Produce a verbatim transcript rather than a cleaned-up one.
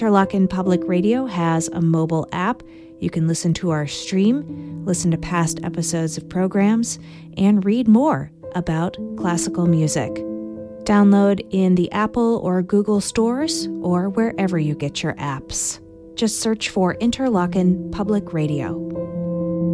Interlochen Public Radio has a mobile app. You can listen to our stream, listen to past episodes of programs, and read more about classical music. Download in the Apple or Google stores or wherever you get your apps. Just search for Interlochen Public Radio.